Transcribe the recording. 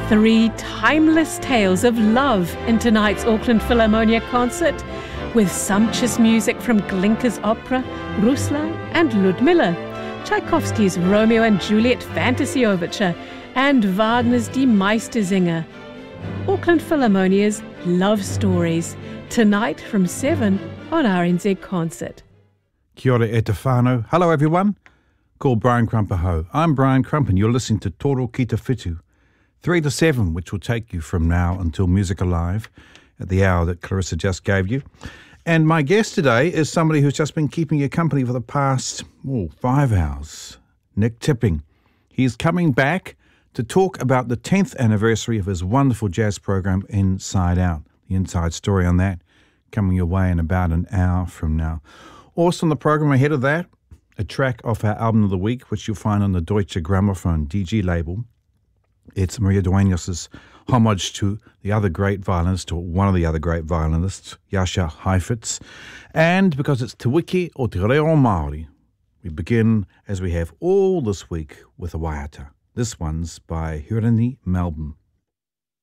Three timeless tales of love in tonight's Auckland Philharmonia concert, with sumptuous music from Glinka's opera, Ruslan and Ludmilla, Tchaikovsky's Romeo and Juliet Fantasy Overture, and Wagner's Die Meistersinger. Auckland Philharmonia's Love Stories, tonight from 7 on RNZ Concert. Kia ora e te whānau. Hello everyone. Called Brian Crumpaho. I'm Brian Crump and you're listening to Toro Ki Te Whitu, 3 to 7, which will take you from now until Music Alive at the hour that Clarissa just gave you. And my guest today is somebody who's just been keeping you company for the past 5 hours, Nick Tipping. He's coming back to talk about the 10th anniversary of his wonderful jazz program, Inside Out. The inside story on that coming your way in about an hour from now. Also on the program ahead of that, a track off our album of the week, which you'll find on the Deutsche Grammophon DG label. It's Maria Dueñas's homage to the other great violinist, or one of the other great violinists, Jascha Heifetz. And because it's Te Wiki o Te Reo Māori, we begin, as we have all this week, with a waiata. This one's by Hirini Melbourne.